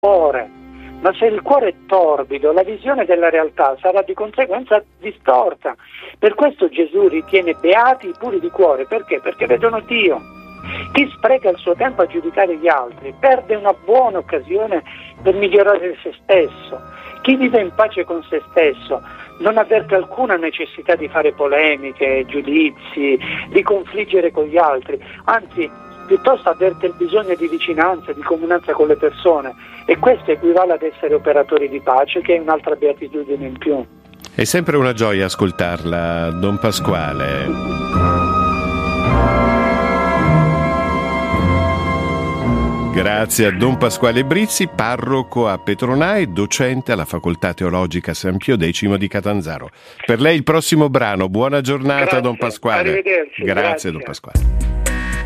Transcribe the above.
cuore. Ma se il cuore è torbido, la visione della realtà sarà di conseguenza distorta. Per questo Gesù ritiene beati i puri di cuore. Perché? Perché vedono Dio. Chi spreca il suo tempo a giudicare gli altri perde una buona occasione per migliorare se stesso. Chi vive in pace con se stesso non avverte alcuna necessità di fare polemiche, giudizi, di confliggere con gli altri, anzi piuttosto avverte il bisogno di vicinanza, di comunanza con le persone, e questo equivale ad essere operatori di pace, che è un'altra beatitudine in più. È sempre una gioia ascoltarla, Don Pasquale. Grazie a Don Pasquale Brizzi, parroco a Petronai, docente alla Facoltà Teologica San Pio X di Catanzaro. Per lei il prossimo brano. Buona giornata. Grazie, Don Pasquale. Arrivederci. Grazie. Don Pasquale.